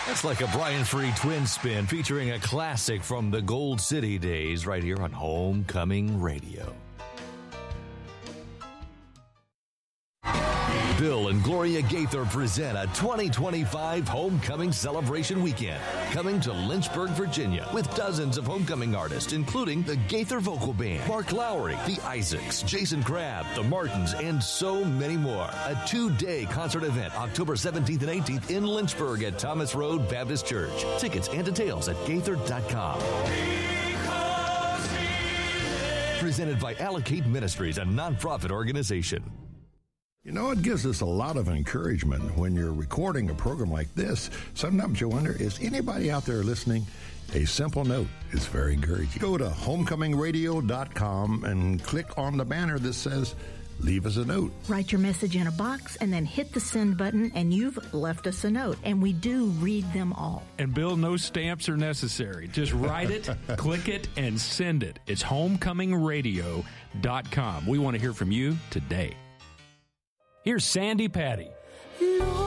That's like a Brian Free twin spin featuring a classic from the Gold City days right here on Homecoming Radio. Bill and Gloria Gaither present a 2025 Homecoming Celebration Weekend coming to Lynchburg, Virginia with dozens of homecoming artists, including the Gaither Vocal Band, Mark Lowry, the Isaacs, Jason Crabb, the Martins, and so many more. A 2-day concert event October 17th and 18th in Lynchburg at Thomas Road Baptist Church. Tickets and details at gaither.com. Presented by Allocate Ministries, a nonprofit organization. You know, it gives us a lot of encouragement when you're recording a program like this. Sometimes you wonder, is anybody out there listening? A simple note is very encouraging. Go to homecomingradio.com and click on the banner that says, leave us a note. Write your message in a box and then hit the send button, and you've left us a note. And we do read them all. And Bill, no stamps are necessary. Just write it, click it, and send it. It's homecomingradio.com. We want to hear from you today. Here's Sandy Patty.